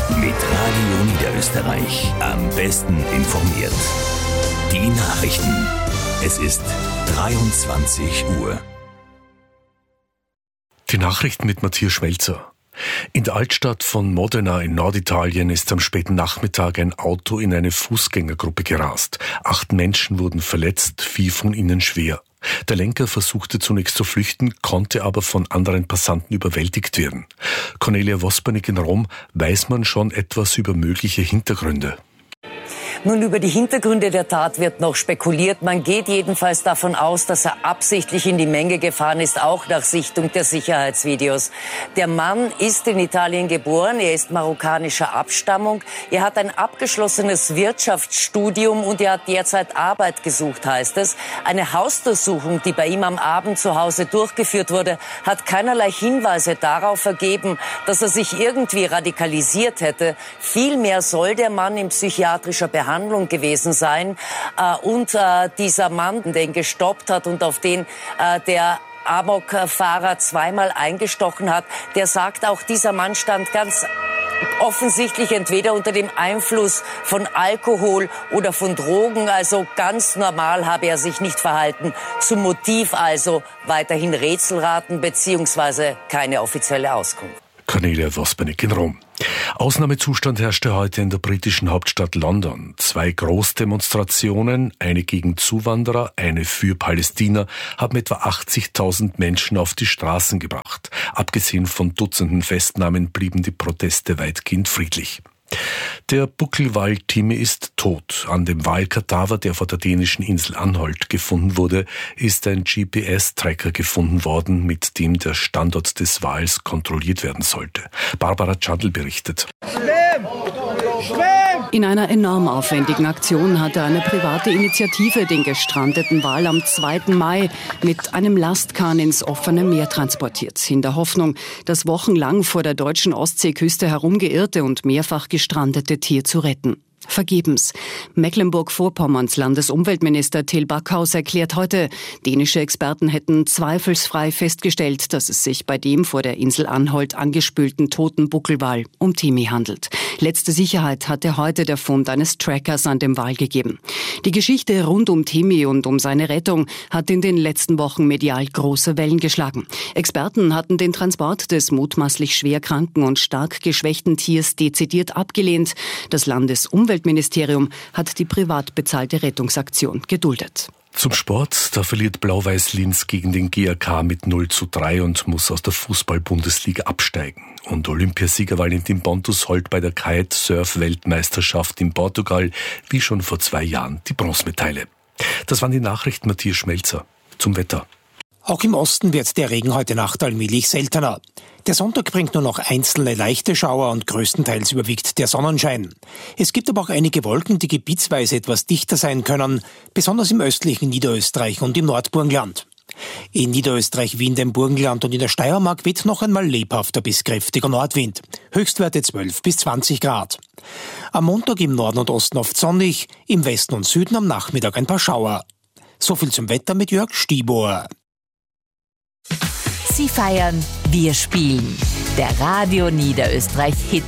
Mit Radio Niederösterreich am besten informiert. Die Nachrichten. Es ist 23 Uhr. Die Nachrichten mit Matthias Schmelzer. In der Altstadt von Modena in Norditalien ist am späten Nachmittag ein Auto in eine Fußgängergruppe gerast. 8 Menschen wurden verletzt, 4 von ihnen schwer. Der Lenker versuchte zunächst zu flüchten, konnte aber von anderen Passanten überwältigt werden. Cornelia Wospernik in Rom, weiß man schon etwas über mögliche Hintergründe? Nun, über die Hintergründe der Tat wird noch spekuliert. Man geht jedenfalls davon aus, dass er absichtlich in die Menge gefahren ist, auch nach Sichtung der Sicherheitsvideos. Der Mann ist in Italien geboren, er ist marokkanischer Abstammung, er hat ein abgeschlossenes Wirtschaftsstudium und er hat derzeit Arbeit gesucht, heißt es. Eine Hausdurchsuchung, die bei ihm am Abend zu Hause durchgeführt wurde, hat keinerlei Hinweise darauf ergeben, dass er sich irgendwie radikalisiert hätte. Vielmehr soll der Mann in psychiatrischer Behandlung gewesen sein. Und dieser Mann, der ihn gestoppt hat und auf den der Amokfahrer zweimal eingestochen hat, der sagt auch, dieser Mann stand ganz offensichtlich entweder unter dem Einfluss von Alkohol oder von Drogen. Also ganz normal habe er sich nicht verhalten. Zum Motiv also weiterhin Rätselraten bzw. keine offizielle Auskunft. Cornelia Wospernik in Rom. Ausnahmezustand herrschte heute in der britischen Hauptstadt London. 2 Großdemonstrationen, eine gegen Zuwanderer, eine für Palästina, haben etwa 80.000 Menschen auf die Straßen gebracht. Abgesehen von Dutzenden Festnahmen blieben die Proteste weitgehend friedlich. Der Buckelwal Timmy ist tot. An dem Walkadaver, der vor der dänischen Insel Anholt gefunden wurde, ist ein GPS-Tracker gefunden worden, mit dem der Standort des Wals kontrolliert werden sollte. Barbara Tschadl berichtet. In einer enorm aufwendigen Aktion hatte eine private Initiative den gestrandeten Wal am 2. Mai mit einem Lastkahn ins offene Meer transportiert, in der Hoffnung, das wochenlang vor der deutschen Ostseeküste herumgeirrte und mehrfach gestrandete Tier zu retten. Vergebens. Mecklenburg-Vorpommerns Landesumweltminister Till Backhaus erklärt heute, dänische Experten hätten zweifelsfrei festgestellt, dass es sich bei dem vor der Insel Anholt angespülten toten Buckelwal um Timmy handelt. Letzte Sicherheit hatte heute der Fund eines Trackers an dem Wal gegeben. Die Geschichte rund um Timmy und um seine Rettung hat in den letzten Wochen medial große Wellen geschlagen. Experten hatten den Transport des mutmaßlich schwer kranken und stark geschwächten Tiers dezidiert abgelehnt. Das Landesumweltministerium hat die privat bezahlte Rettungsaktion geduldet. Zum Sport, da verliert Blau-Weiß Linz gegen den GAK mit 0:3 und muss aus der Fußball-Bundesliga absteigen. Und Olympiasieger Valentin Pontus holt bei der Kitesurf-Weltmeisterschaft in Portugal wie schon vor 2 Jahren die Bronzemedaille. Das waren die Nachrichten. Matthias Schmelzer zum Wetter. Auch im Osten wird der Regen heute Nacht allmählich seltener. Der Sonntag bringt nur noch einzelne leichte Schauer und größtenteils überwiegt der Sonnenschein. Es gibt aber auch einige Wolken, die gebietsweise etwas dichter sein können, besonders im östlichen Niederösterreich und im Nordburgenland. In Niederösterreich, Wien, dem Burgenland und in der Steiermark weht noch einmal lebhafter bis kräftiger Nordwind. Höchstwerte 12 bis 20 Grad. Am Montag im Norden und Osten oft sonnig, im Westen und Süden am Nachmittag ein paar Schauer. So viel zum Wetter mit Jörg Stiebohr. Sie feiern, wir spielen. Der Radio Niederösterreich Hit